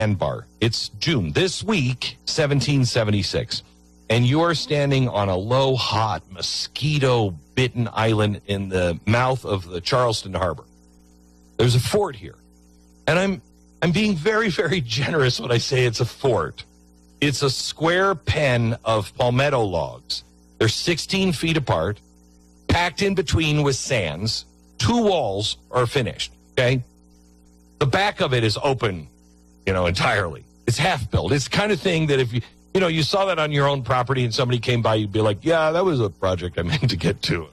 sandbar. It's June. This week, 1776. And you're standing on a low, hot, mosquito-bitten island in the mouth of the Charleston Harbor. There's a fort here. And I'm being very, very generous when I say it's a fort. It's a square pen of palmetto logs. They're 16 feet apart, packed in between with sands. 2 walls are finished, okay? The back of it is open, entirely. It's half-built. It's the kind of thing that if you saw that on your own property and somebody came by, you'd be like, yeah, that was a project I meant to get to.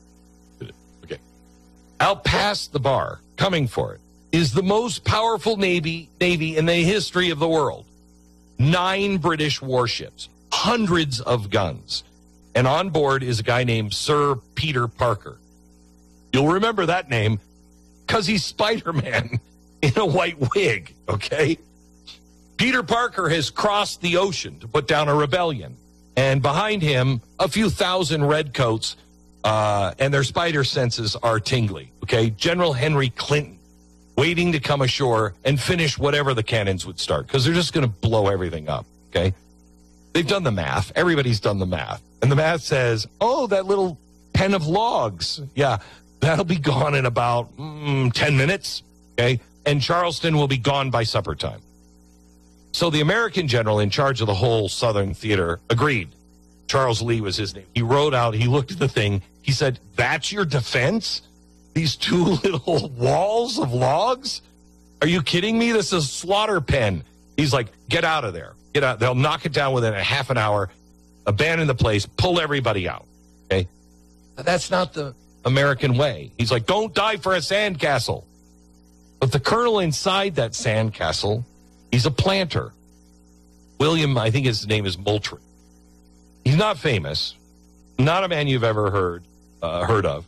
Okay. Out past the bar, coming for it, is the most powerful navy in the history of the world. 9 British warships, hundreds of guns. And on board is a guy named Sir Peter Parker. You'll remember that name because he's Spider-Man in a white wig, okay? Peter Parker has crossed the ocean to put down a rebellion. And behind him, a few thousand redcoats, and their spider senses are tingly, okay? General Henry Clinton waiting to come ashore and finish whatever the cannons would start because they're just going to blow everything up, okay? They've done the math. Everybody's done the math. And the math says, that little pen of logs, yeah, that'll be gone in about 10 minutes, okay? And Charleston will be gone by supper time. So the American general in charge of the whole Southern theater agreed. Charles Lee was his name. He wrote out, he looked at the thing. He said, that's your defense? These 2 little walls of logs? Are you kidding me? This is a slaughter pen. He's like, get out of there. Get out. They'll knock it down within a half an hour, abandon the place, pull everybody out. Okay? But that's not the American way. He's like, don't die for a sandcastle. But the colonel inside that sandcastle, he's a planter. William, I think his name is Moultrie. He's not famous. Not a man you've ever heard of.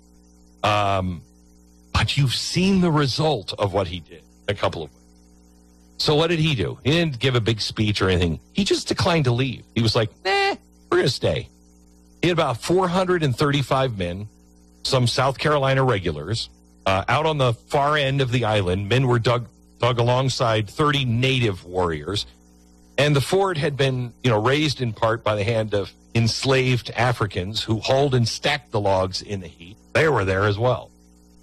But you've seen the result of what he did a couple of ways. So what did he do? He didn't give a big speech or anything. He just declined to leave. He was like, we're going to stay. He had about 435 men, some South Carolina regulars, out on the far end of the island. Men were dug alongside 30 native warriors. And the fort had been, raised in part by the hand of enslaved Africans who hauled and stacked the logs in the heat. They were there as well.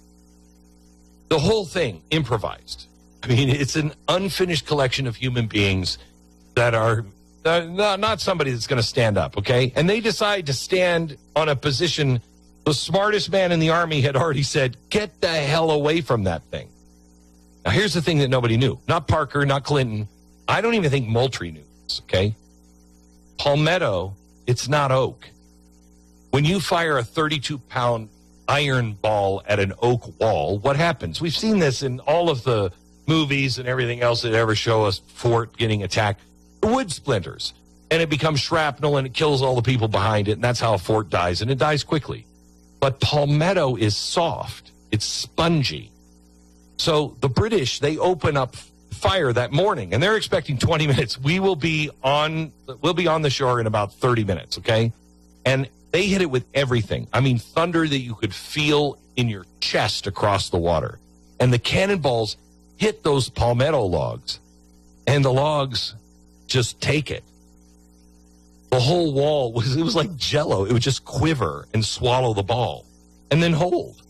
The whole thing improvised. I mean, it's an unfinished collection of human beings that are not somebody that's going to stand up, okay? And they decide to stand on a position. The smartest man in the army had already said, get the hell away from that thing. Now, here's the thing that nobody knew. Not Parker, not Clinton. I don't even think Moultrie knew this, okay? Palmetto, it's not oak. When you fire a 32-pound iron ball at an oak wall, what happens? We've seen this in all of the movies and everything else that ever show us fort getting attacked. The wood splinters, and it becomes shrapnel, and it kills all the people behind it, and that's how a fort dies, and it dies quickly. But palmetto is soft. It's spongy. So the British, they open up fire that morning, and they're expecting 20 minutes. We'll be on the shore in about 30 minutes, okay? And they hit it with everything. I mean, thunder that you could feel in your chest across the water. And the cannonballs hit those palmetto logs, and the logs just take it. The whole wall was like Jell-O. It would just quiver and swallow the ball and then hold.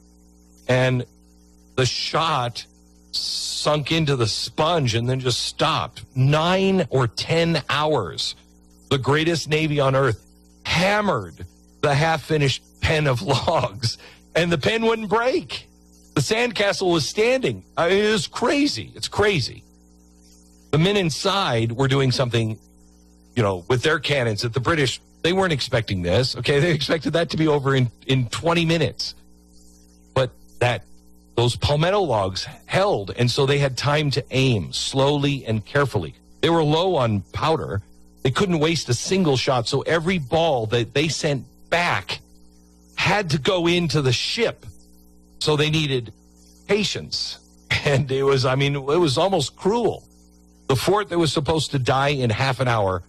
And the shot sunk into the sponge and then just stopped. 9 or 10 hours. The greatest Navy on earth hammered the half-finished pen of logs, and the pen wouldn't break. The sandcastle was standing. It was crazy. It's crazy. The men inside were doing something, with their cannons that the British, they weren't expecting this. Okay, they expected that to be over in 20 minutes. But those palmetto logs held, and so they had time to aim slowly and carefully. They were low on powder. They couldn't waste a single shot, so every ball that they sent back had to go into the ship. So they needed patience. And it was almost cruel. The fort that was supposed to die in half an hour,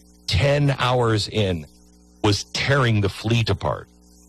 10 hours in, was tearing the fleet apart.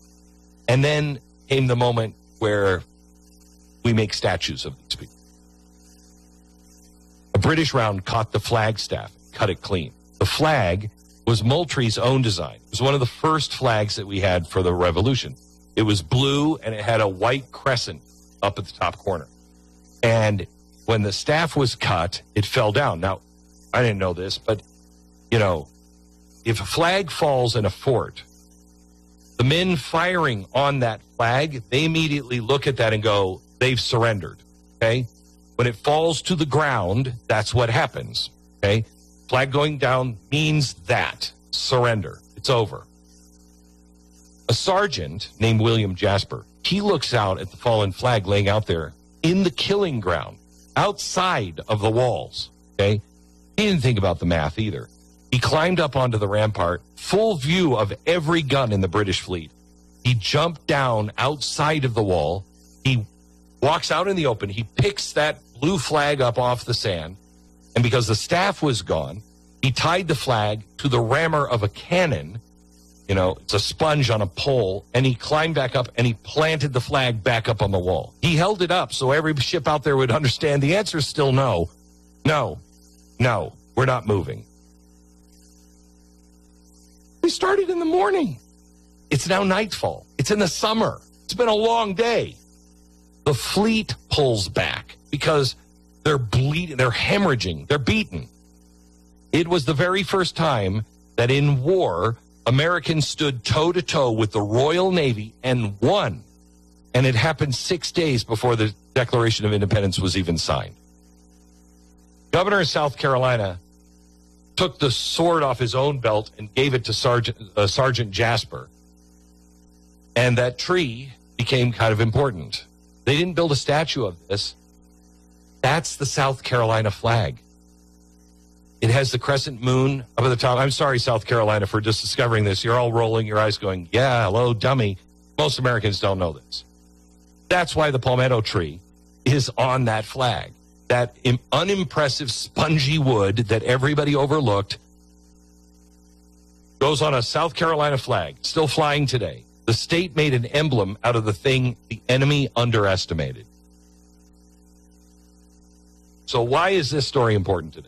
And then came the moment where we make statues of these people. British round caught the flagstaff, cut it clean. The flag was Moultrie's own design. It was one of the first flags that we had for the Revolution. It was blue, and it had a white crescent up at the top corner. And when the staff was cut, it fell down. Now, I didn't know this, but, you know, if a flag falls in a fort, the men firing on that flag, they immediately look at that and go, they've surrendered, okay? When it falls to the ground, that's what happens, okay? Flag going down means that, surrender. It's over. A sergeant named William Jasper, he looks out at the fallen flag laying out there in the killing ground, outside of the walls, okay? He didn't think about the math either. He climbed up onto the rampart, full view of every gun in the British fleet. He jumped down outside of the wall. He walks out in the open. He picks that blue flag up off the sand. And because the staff was gone, he tied the flag to the rammer of a cannon. You know, it's a sponge on a pole. And he climbed back up and he planted the flag back up on the wall. He held it up so every ship out there would understand the answer is still no. No, we're not moving. We started in the morning. It's now nightfall. It's in the summer. It's been a long day. The fleet pulls back because they're bleeding, they're hemorrhaging, they're beaten. It was the very first time that in war, Americans stood toe-to-toe with the Royal Navy and won. And it happened 6 days before the Declaration of Independence was even signed. Governor of South Carolina took the sword off his own belt and gave it to Sergeant Jasper. And that tree became kind of important. They didn't build a statue of this. That's the South Carolina flag. It has the crescent moon up at the top. I'm sorry, South Carolina, for just discovering this. You're all rolling your eyes going, yeah, hello, dummy. Most Americans don't know this. That's why the palmetto tree is on that flag. That unimpressive spongy wood that everybody overlooked goes on a South Carolina flag, still flying today. The state made an emblem out of the thing the enemy underestimated. So why is this story important today?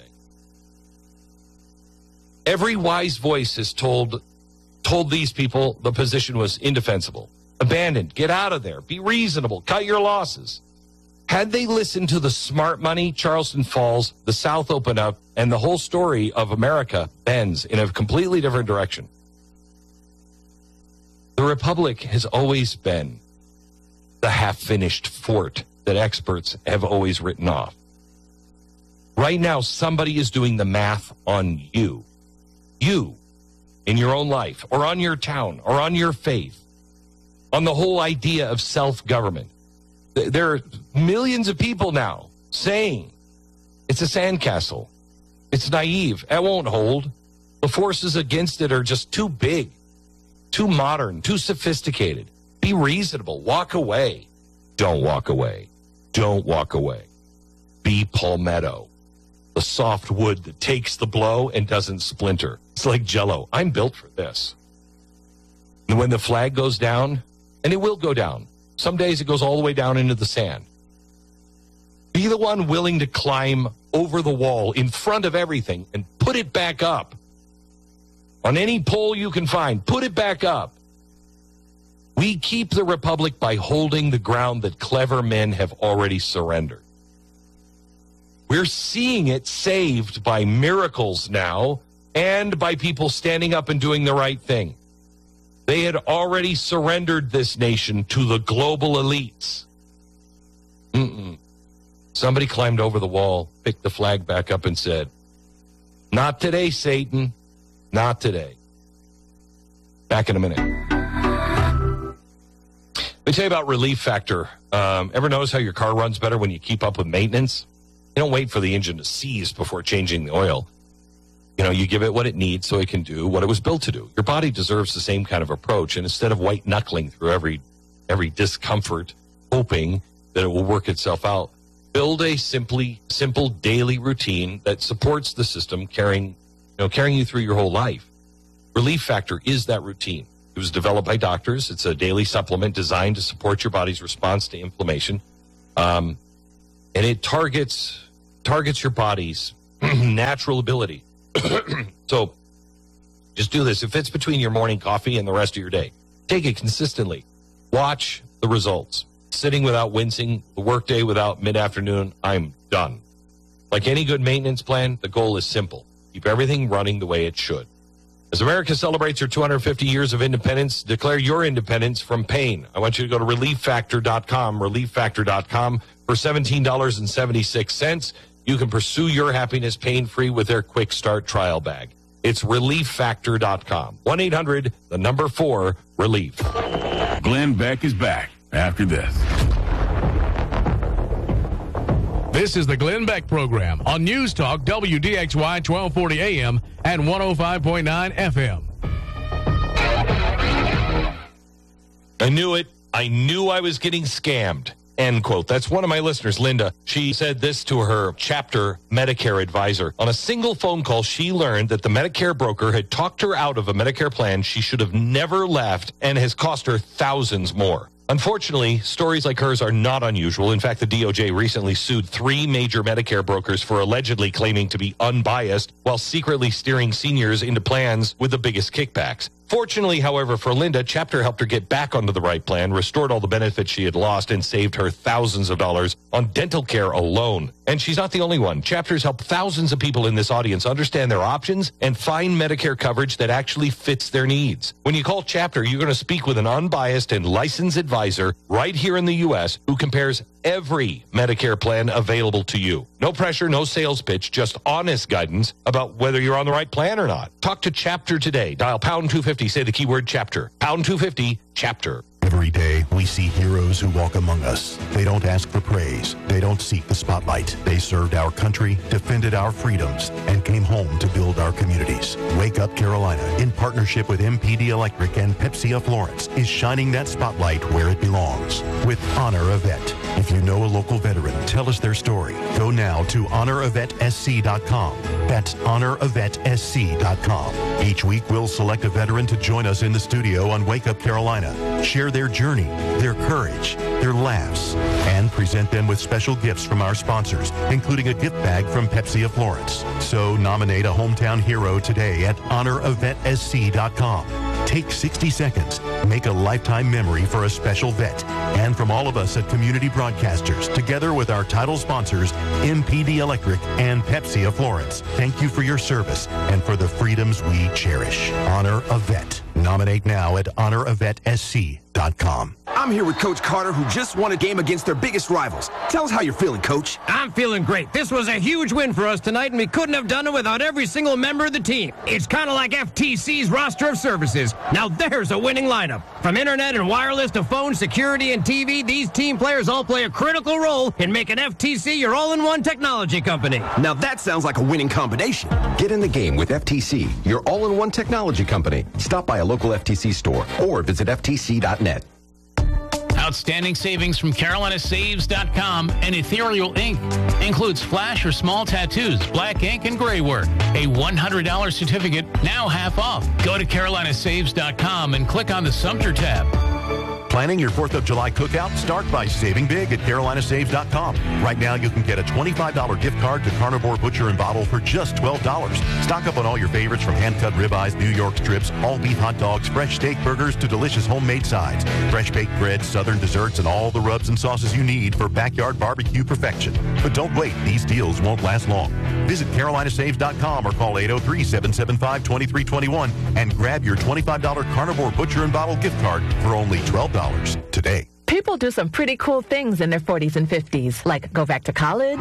Every wise voice has told these people the position was indefensible, abandoned, get out of there, be reasonable, cut your losses. Had they listened to the smart money, Charleston Falls, the South opened up, and the whole story of America bends in a completely different direction. The Republic has always been the half-finished fort that experts have always written off. Right now, somebody is doing the math on you. You, in your own life, or on your town, or on your faith, on the whole idea of self-government. There are millions of people now saying it's a sandcastle. It's naive. It won't hold. The forces against it are just too big, too modern, too sophisticated. Be reasonable. Walk away. Don't walk away. Don't walk away. Be palmetto, the soft wood that takes the blow and doesn't splinter. It's like Jell-O. I'm built for this. And when the flag goes down, and it will go down, some days it goes all the way down into the sand. Be the one willing to climb over the wall in front of everything and put it back up. On any pole you can find, put it back up. We keep the Republic by holding the ground that clever men have already surrendered. We're seeing it saved by miracles now and by people standing up and doing the right thing. They had already surrendered this nation to the global elites. Somebody climbed over the wall, picked the flag back up and said, not today, Satan. Not today. Back in a minute. Let me tell you about Relief Factor. Ever notice how your car runs better when you keep up with maintenance? You don't wait for the engine to seize before changing the oil. You know, you give it what it needs so it can do what it was built to do. Your body deserves the same kind of approach. And instead of white knuckling through every discomfort, hoping that it will work itself out, build a simple daily routine that supports the system, carrying you through your whole life. Relief Factor is that routine. It was developed by doctors. It's a daily supplement designed to support your body's response to inflammation. And it targets targets your body's natural ability. So just do this. It fits between your morning coffee and the rest of your day. Take it consistently. Watch the results. Sitting without wincing, the workday without mid-afternoon, I'm done. Like any good maintenance plan, the goal is simple. Keep everything running the way it should. As America celebrates her 250 years of independence, declare your independence from pain. I want you to go to relieffactor.com, relieffactor.com. For $17.76, you can pursue your happiness pain-free with their quick start trial bag. It's relieffactor.com. 1-800-4-RELIEF. Glenn Beck is back after this. This is the Glenn Beck Program on News Talk WDXY 1240 AM and 105.9 FM. I knew it. I knew I was getting scammed. End quote. That's one of my listeners, Linda. She said this to her chapter Medicare advisor. On a single phone call, she learned that the Medicare broker had talked her out of a Medicare plan she should have never left and has cost her thousands more. Unfortunately, stories like hers are not unusual. In fact, the DOJ recently sued 3 major Medicare brokers for allegedly claiming to be unbiased while secretly steering seniors into plans with the biggest kickbacks. Fortunately, however, for Linda, Chapter helped her get back onto the right plan, restored all the benefits she had lost, and saved her thousands of dollars on dental care alone. And she's not the only one. Chapter's helped thousands of people in this audience understand their options and find Medicare coverage that actually fits their needs. When you call Chapter, you're going to speak with an unbiased and licensed advisor right here in the U.S. who compares every Medicare plan available to you. No pressure, no sales pitch, just honest guidance about whether you're on the right plan or not. Talk to Chapter today. Dial pound 250, say the keyword Chapter. Pound 250, Chapter. Every day, we see heroes who walk among us. They don't ask for praise. They don't seek the spotlight. They served our country, defended our freedoms, and came home to build our communities. Wake Up Carolina, in partnership with MPD Electric and Pepsi of Florence, is shining that spotlight where it belongs with Honor a Vet. If you know a local veteran, tell us their story. Go now to honoravetSC.com. That's honoravetSC.com. Each week, we'll select a veteran to join us in the studio on Wake Up Carolina. Share their journey, their courage, their laughs, and present them with special gifts from our sponsors, including a gift bag from Pepsi of Florence. So nominate a hometown hero today at honoravetSC.com. Take 60 seconds. Make a lifetime memory for a special vet. And from all of us at Community Broadcasters, together with our title sponsors, MPD Electric and Pepsi of Florence, thank you for your service and for the freedoms we cherish. Honor a Vet. Nominate now at honoravetSC.com. I'm here with Coach Carter, who just won a game against their biggest rivals. Tell us how you're feeling, Coach. I'm feeling great. This was a huge win for us tonight, and we couldn't have done it without every single member of the team. It's kind of like FTC's roster of services. Now there's a winning lineup. From internet and wireless to phone, security, and TV, these team players all play a critical role in making FTC your all-in-one technology company. Now that sounds like a winning combination. Get in the game with FTC, your all-in-one technology company. Stop by a local FTC store or visit FTC.net. Outstanding savings from CarolinaSaves.com and Ethereal Ink. Includes flash or small tattoos, black ink, and gray work. A $100 certificate, now half off. Go to CarolinaSaves.com and click on the Sumter tab. Planning your 4th of July cookout? Start by saving big at CarolinaSaves.com. Right now, you can get a $25 gift card to Carnivore Butcher and Bottle for just $12. Stock up on all your favorites from hand-cut ribeyes, New York strips, all-beef hot dogs, fresh steak burgers to delicious homemade sides, fresh baked bread, southern desserts, and all the rubs and sauces you need for backyard barbecue perfection. But don't wait. These deals won't last long. Visit CarolinaSaves.com or call 803-775-2321 and grab your $25 Carnivore Butcher and Bottle gift card for only $12 today. People do some pretty cool things in their 40s and 50s, like go back to college,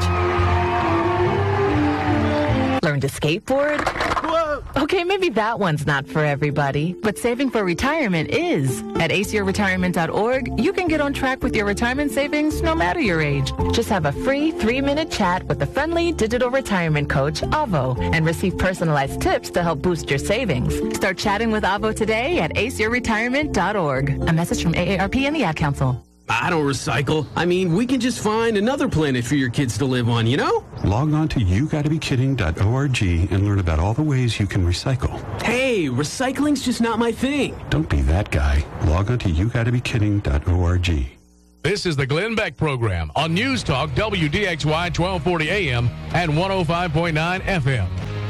learn to skateboard. Whoa. Okay, maybe that one's not for everybody, but saving for retirement is. At aceyourretirement.org, you can get on track with your retirement savings no matter your age. Just have a free 3-minute chat with the friendly digital retirement coach, Avo, and receive personalized tips to help boost your savings. Start chatting with Avo today at aceyourretirement.org. A message from AARP and the Ad Council. I don't recycle. I mean, we can just find another planet for your kids to live on, you know? Log on to YouGottaBeKidding.org and learn about all the ways you can recycle. Hey, recycling's just not my thing. Don't be that guy. Log on to YouGottaBeKidding.org. This is the Glenn Beck Program on News Talk WDXY 1240 AM and 105.9 FM.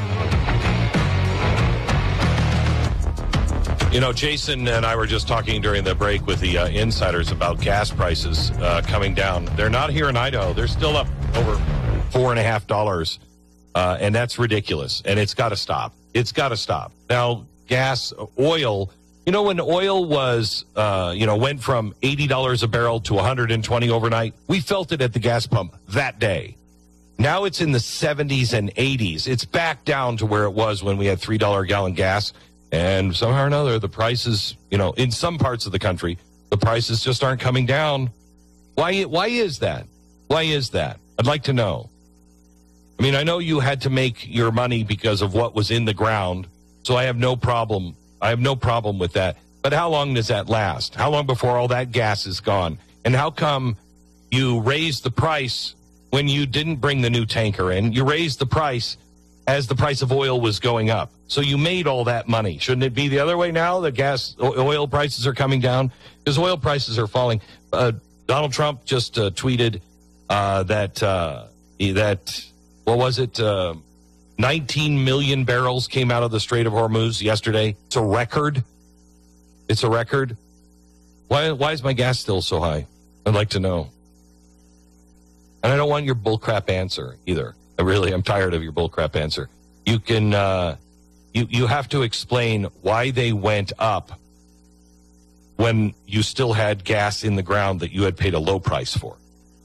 You know, Jason and I were just talking during the break with the insiders about gas prices coming down. They're not here in Idaho. They're still up over $4.50, and that's ridiculous. And it's got to stop. It's got to stop. Now, gas, oil, you know, when oil was, went from $80 a barrel to $120 overnight, we felt it at the gas pump that day. Now it's in the 70s and 80s. It's back down to where it was when we had $3 a gallon gas. And somehow or another, the prices, you know, in some parts of the country, the prices just aren't coming down. Why is that? Why is that? I'd like to know. I mean, I know you had to make your money because of what was in the ground, so I have no problem. I have no problem with that. But how long does that last? How long before all that gas is gone? And how come you raised the price when you didn't bring the new tanker in? You raised the price as the price of oil was going up. So you made all that money. Shouldn't it be the other way now? The oil prices are coming down because oil prices are falling. Donald Trump just tweeted that what was it? 19 million barrels came out of the Strait of Hormuz yesterday. It's a record. It's a record. Why is my gas still so high? I'd like to know. And I don't want your bullcrap answer either. I'm tired of your bullcrap answer. You can, you have to explain why they went up when you still had gas in the ground that you had paid a low price for.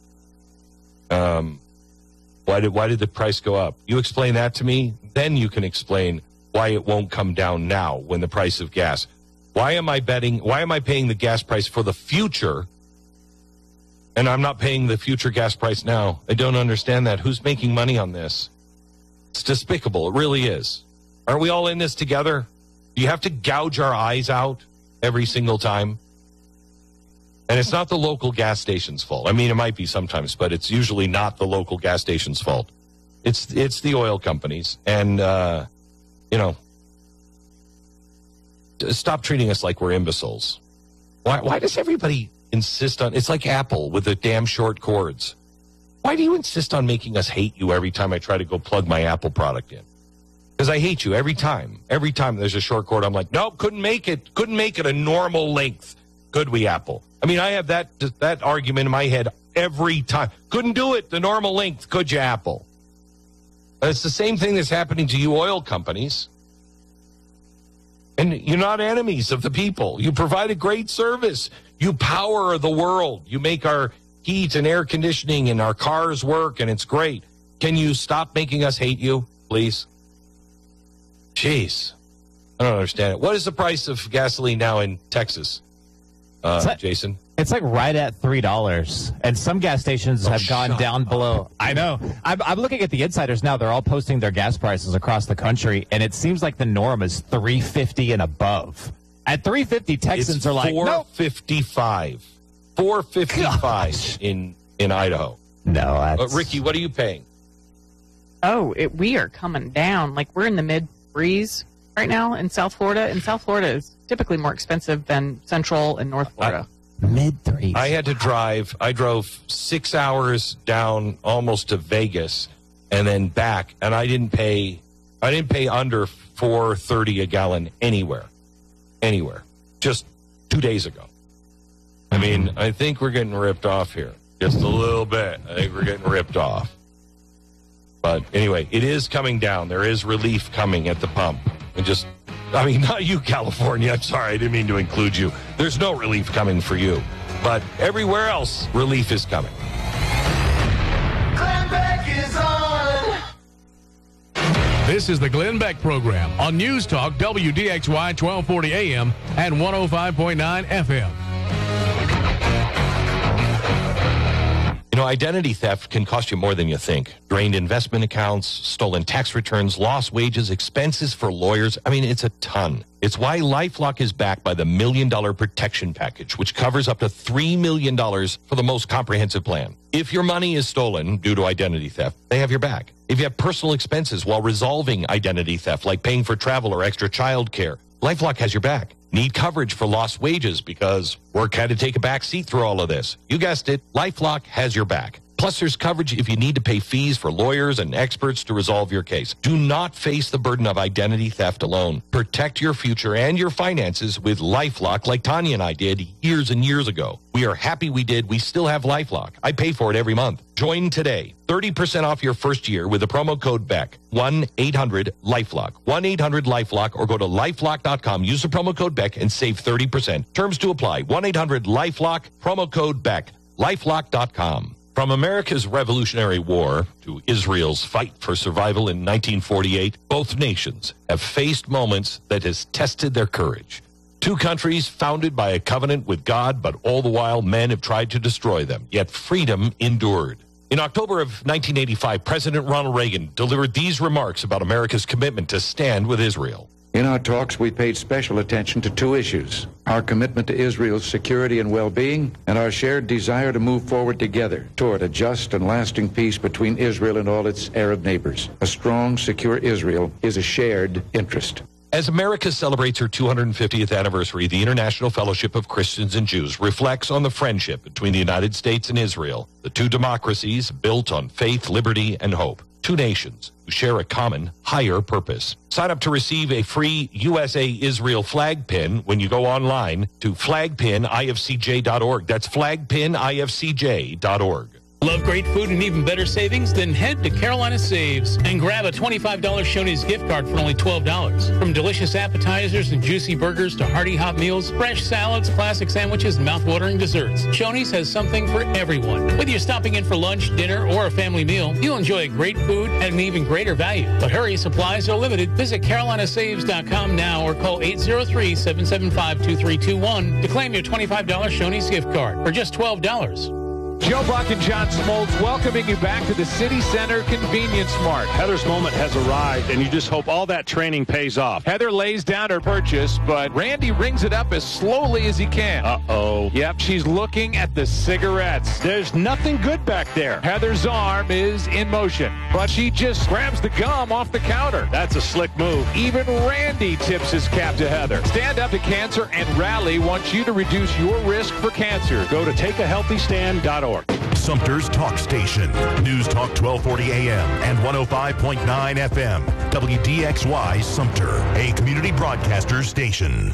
Why did the price go up? You explain that to me, then you can explain why it won't come down now when the price of gas. Why am I paying the gas price for the future? And I'm not paying the future gas price now. I don't understand that. Who's making money on this? It's despicable. It really is. Aren't we all in this together? Do you have to gouge our eyes out every single time? And it's not the local gas station's fault. I mean, it might be sometimes, but it's usually not the local gas station's fault. It's the oil companies. And, stop treating us like we're imbeciles. Why does everybody insist on, it's like Apple with the damn short cords. Why do you insist on making us hate you every time I try to go plug my Apple product in? Because I hate you every time. Every time there's a short cord, I'm like, nope, couldn't make it a normal length. Could we, Apple? I mean, I have that argument in my head every time. Couldn't do it the normal length, could you, Apple? But it's the same thing that's happening to you oil companies. And you're not enemies of the people. You provide a great service. You power the world. You make our heat and air conditioning and our cars work, and it's great. Can you stop making us hate you, please? Jeez. I don't understand it. What is the price of gasoline now in Texas, Jason? It's like right at $3, and some gas stations have gone down below. I know. I'm looking at the insiders now. They're all posting their gas prices across the country, and it seems like the norm is $3.50 and above. At $3.50, Texans are like, $4.55. Nope. $4.55 in Idaho. No, that's... Ricky, what are you paying? Oh, we are coming down. Like, we're in the mid-threes right now in South Florida, and South Florida is typically more expensive than Central and North Florida. Mid-threes. I had to drive. I drove 6 hours down almost to Vegas and then back, and I didn't pay under $4.30 a gallon anywhere. Just 2 days ago. I mean, I think we're getting ripped off here. Just a little bit. I think we're getting ripped off. But anyway, it is coming down. There is relief coming at the pump. Not you, California. I'm sorry. I didn't mean to include you. There's no relief coming for you. But everywhere else, relief is coming. Glenn Beck is on. This is the Glenn Beck Program on News Talk WDXY 1240 AM and 105.9 FM. You know, identity theft can cost you more than you think. Drained investment accounts, stolen tax returns, lost wages, expenses for lawyers. I mean, it's a ton. It's why LifeLock is backed by the $1 Million Protection Package, which covers up to $3 million for the most comprehensive plan. If your money is stolen due to identity theft, they have your back. If you have personal expenses while resolving identity theft, like paying for travel or extra child care, LifeLock has your back. Need coverage for lost wages because work had to take a back seat through all of this. You guessed it, LifeLock has your back. Plus, there's coverage if you need to pay fees for lawyers and experts to resolve your case. Do not face the burden of identity theft alone. Protect your future and your finances with LifeLock like Tanya and I did years and years ago. We are happy we did. We still have LifeLock. I pay for it every month. Join today. 30% off your first year with the promo code BECK. 1-800-LifeLock. 1-800-LifeLock or go to LifeLock.com. Use the promo code BECK and save 30%. Terms to apply. 1-800-LifeLock. Promo code BECK. LifeLock.com. From America's Revolutionary War to Israel's fight for survival in 1948, both nations have faced moments that has tested their courage. Two countries founded by a covenant with God, but all the while men have tried to destroy them, yet freedom endured. In October of 1985, President Ronald Reagan delivered these remarks about America's commitment to stand with Israel. In our talks, we paid special attention to two issues: our commitment to Israel's security and well-being, and our shared desire to move forward together toward a just and lasting peace between Israel and all its Arab neighbors. A strong, secure Israel is a shared interest. As America celebrates her 250th anniversary, the International Fellowship of Christians and Jews reflects on the friendship between the United States and Israel, the two democracies built on faith, liberty, and hope. Two nations who share a common, higher purpose. Sign up to receive a free USA Israel flag pin when you go online to flagpinifcj.org. That's flagpinifcj.org. Love great food and even better savings? Then head to Carolina Saves and grab a $25 Shoney's gift card for only $12. From delicious appetizers and juicy burgers to hearty hot meals, fresh salads, classic sandwiches, and mouth-watering desserts, Shoney's has something for everyone. Whether you're stopping in for lunch, dinner, or a family meal, you'll enjoy great food at an even greater value. But hurry, supplies are limited. Visit CarolinaSaves.com now or call 803-775-2321 to claim your $25 Shoney's gift card for just $12. Joe Buck and John Smoltz welcoming you back to the City Center Convenience Mart. Heather's moment has arrived, and you just hope all that training pays off. Heather lays down her purchase, but Randy rings it up as slowly as he can. Uh-oh. Yep, she's looking at the cigarettes. There's nothing good back there. Heather's arm is in motion, but she just grabs the gum off the counter. That's a slick move. Even Randy tips his cap to Heather. Stand Up to Cancer and Rally wants you to reduce your risk for cancer. Go to takeahealthystand.org. Sumter's Talk Station. News Talk 1240 AM and 105.9 FM. WDXY Sumter, a community broadcaster station.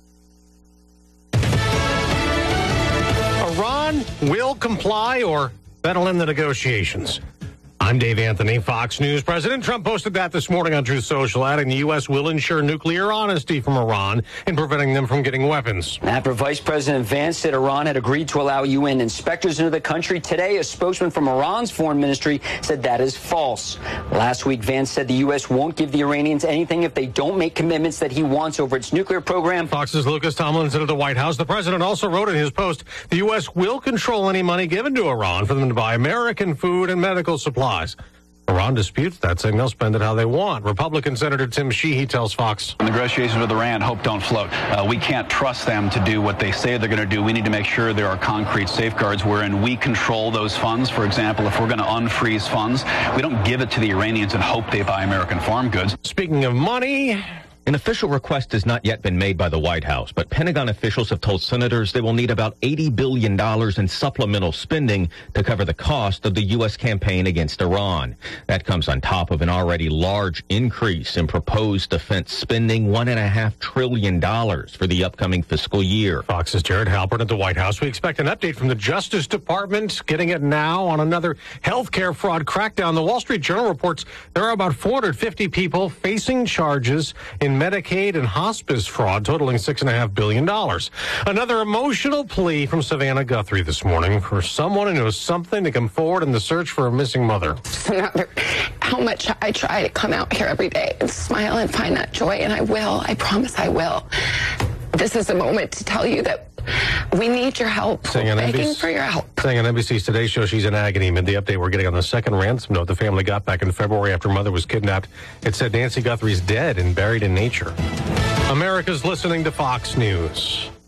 Iran will comply or settle in the negotiations. I'm Dave Anthony, Fox News. President Trump posted that this morning on Truth Social, adding the U.S. will ensure nuclear honesty from Iran in preventing them from getting weapons. After Vice President Vance said Iran had agreed to allow UN inspectors into the country, today a spokesman from Iran's foreign ministry said that is false. Last week, Vance said the U.S. won't give the Iranians anything if they don't make commitments that he wants over its nuclear program. Fox's Lucas Tomlinson at the White House. The president also wrote in his post, the U.S. will control any money given to Iran for them to buy American food and medical supplies. Iran disputes that, saying they'll spend it how they want. Republican Senator Tim Sheehy tells Fox. Negotiations with Iran, hope don't float. We can't trust them to do what they say they're going to do. We need to make sure there are concrete safeguards wherein we control those funds. For example, if we're going to unfreeze funds, we don't give it to the Iranians and hope they buy American farm goods. Speaking of money... An official request has not yet been made by the White House, but Pentagon officials have told senators they will need about $80 billion in supplemental spending to cover the cost of the U.S. campaign against Iran. That comes on top of an already large increase in proposed defense spending, $1.5 trillion for the upcoming fiscal year. Fox's Jared Halpern at the White House. We expect an update from the Justice Department, getting it now on another healthcare fraud crackdown. The Wall Street Journal reports there are about 450 people facing charges in Medicaid and hospice fraud totaling $6.5 billion. Another emotional plea from Savannah Guthrie this morning for someone who knows something to come forward in the search for a missing mother. No matter how much I try to come out here every day and smile and find that joy, and I will. I promise I will. This is a moment to tell you that we need your help. Begging for your help. Saying on NBC's Today Show she's in agony amid the update we're getting on the second ransom note the family got back in February after mother was kidnapped. It said Nancy Guthrie's dead and buried in nature. America's listening to Fox News.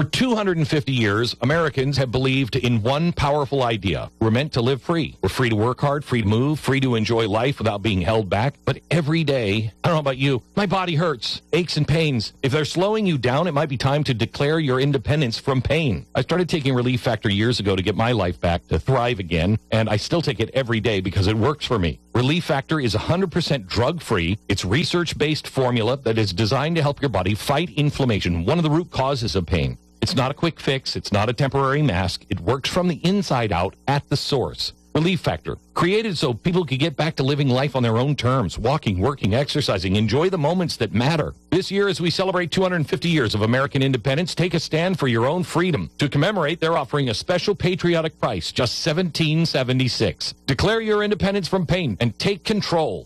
For 250 years, Americans have believed in one powerful idea. We're meant to live free. We're free to work hard, free to move, free to enjoy life without being held back. But every day, I don't know about you, my body hurts, aches and pains. If they're slowing you down, it might be time to declare your independence from pain. I started taking Relief Factor years ago to get my life back, to thrive again, and I still take it every day because it works for me. Relief Factor is 100% drug-free. It's research-based formula that is designed to help your body fight inflammation, one of the root causes of pain. It's not a quick fix. It's not a temporary mask. It works from the inside out at the source. Relief Factor, created so people can get back to living life on their own terms, walking, working, exercising, enjoy the moments that matter. This year, as we celebrate 250 years of American independence, take a stand for your own freedom. To commemorate, they're offering a special patriotic price, just $17.76. Declare your independence from pain and take control.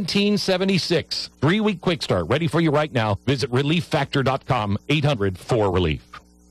$17.76. 3-week quick start, ready for you right now. Visit ReliefFactor.com, 800-4RELIEF.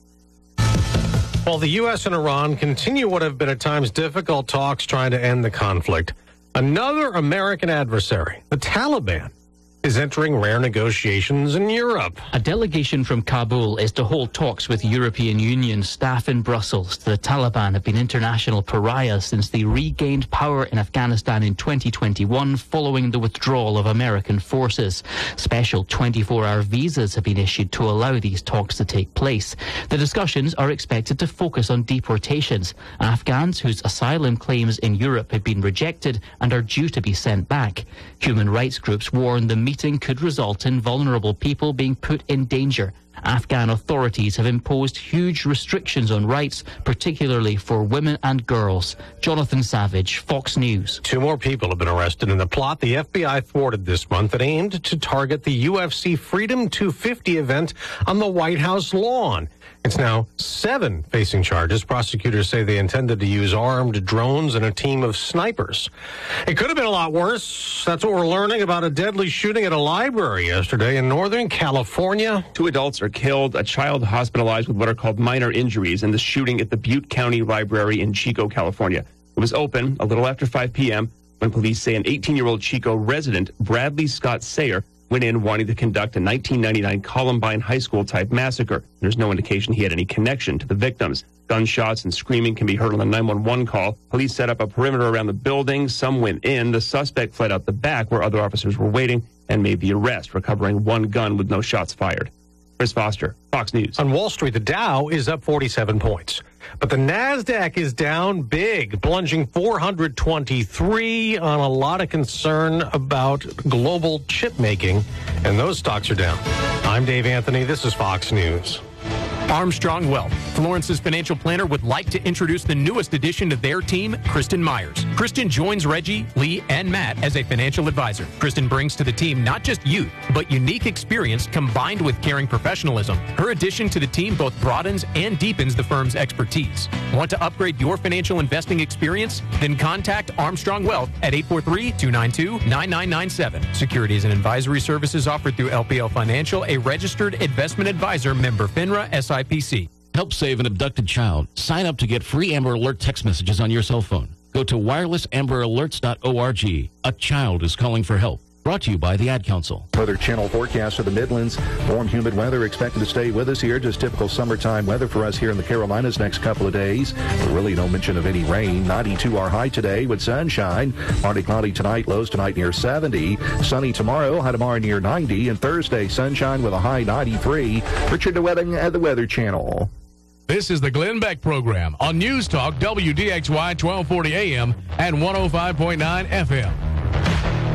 While the U.S. and Iran continue what have been at times difficult talks trying to end the conflict, another American adversary, the Taliban, is entering rare negotiations in Europe. A delegation from Kabul is to hold talks with European Union staff in Brussels. The Taliban have been international pariahs since they regained power in Afghanistan in 2021 following the withdrawal of American forces. Special 24-hour visas have been issued to allow these talks to take place. The discussions are expected to focus on deportations. Afghans whose asylum claims in Europe have been rejected and are due to be sent back. Human rights groups warn the meeting could result in vulnerable people being put in danger. Afghan authorities have imposed huge restrictions on rights, particularly for women and girls. Jonathan Savage, Fox News. 2 more people have been arrested in a plot the FBI thwarted this month that aimed to target the UFC Freedom 250 event on the White House lawn. It's now 7 facing charges. Prosecutors say they intended to use armed drones and a team of snipers. It could have been a lot worse. That's what we're learning about a deadly shooting at a library yesterday in Northern California. 2 adults are killed, a child hospitalized with what are called minor injuries in the shooting at the Butte County Library in Chico, California. It was open a little after 5 p.m. when police say an 18-year-old Chico resident, Bradley Scott Sayer, went in wanting to conduct a 1999 Columbine High School-type massacre. There's no indication he had any connection to the victims. Gunshots and screaming can be heard on the 911 call. Police set up a perimeter around the building. Some went in. The suspect fled out the back where other officers were waiting and made the arrest, recovering 1 gun with no shots fired. Chris Foster, Fox News. On Wall Street, the Dow is up 47 points. But the NASDAQ is down big, plunging 423 on a lot of concern about global chip making, and those stocks are down. I'm Dave Anthony. This is Fox News. Armstrong Wealth, Florence's financial planner, would like to introduce the newest addition to their team, Kristen Myers. Kristen joins Reggie, Lee, and Matt as a financial advisor. Kristen brings to the team not just youth, but unique experience combined with caring professionalism. Her addition to the team both broadens and deepens the firm's expertise. Want to upgrade your financial investing experience? Then contact Armstrong Wealth at 843-292-9997. Securities and advisory services offered through LPL Financial, a registered investment advisor, member FINRA, SIPC. Help save an abducted child. Sign up to get free Amber Alert text messages on your cell phone. Go to wirelessamber-alerts.org. A child is calling for help. Brought to you by the Ad Council. Weather Channel forecast for the Midlands. Warm, humid weather expected to stay with us here. Just typical summertime weather for us here in the Carolinas next couple of days. But really no mention of any rain. 92 our high today with sunshine. Partly cloudy tonight. Lows tonight near 70. Sunny tomorrow. High tomorrow near 90. And Thursday sunshine with a high 93. Richard DeWetting at the Weather Channel. This is the Glenn Beck Program on News Talk WDXY 1240 AM and 105.9 FM.